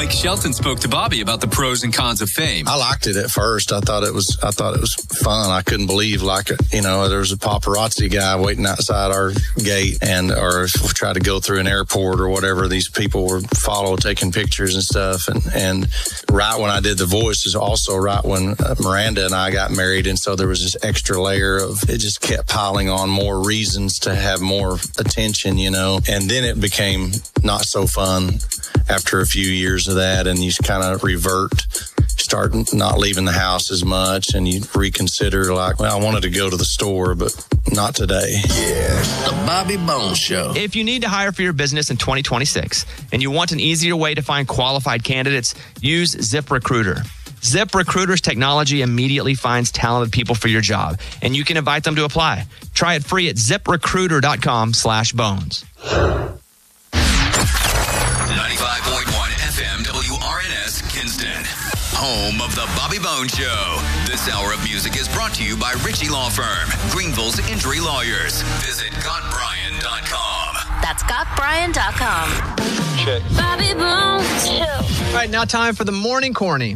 Blake Shelton spoke to Bobby about the pros and cons of fame. I liked it at first. I thought it was fun. I couldn't believe, there was a paparazzi guy waiting outside our gate, or try to go through an airport or whatever. These people were taking pictures and stuff. And right when I did the voice is also right when Miranda and I got married, and so there was this extra layer of it just kept piling on more reasons to have more attention, and then it became not so fun after a few years of that, and you kind of start not leaving the house as much, and you reconsider I wanted to go to the store, but not today. Yeah, the Bobby Bones Show. If you need to hire for your business in 2026 and you want an easier way to find qualified candidates, use ZipRecruiter. ZipRecruiter's technology immediately finds talented people for your job, and you can invite them to apply. Try it free at ZipRecruiter.com/bones. 95.1 FM WRNS Kinston. Home of the Bobby Bones Show. This hour of music is brought to you by Ritchie Law Firm, Greenville's injury lawyers. Visit GotBryan.com. That's GotBryan.com. Check. Bobby Bones Show. All right, now time for the Morning Corny.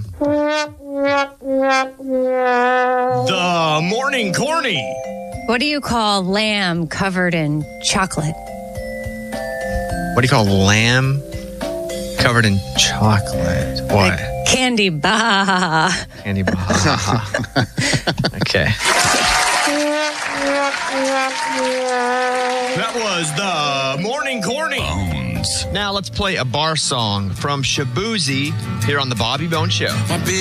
The Morning Corny. What do you call lamb covered in chocolate? What do you call lamb covered in chocolate? What? Candy bar. Candy bar. Okay. That was the Morning Corny. Now let's play a bar song from Shaboozey here on the Bobby Bones Show.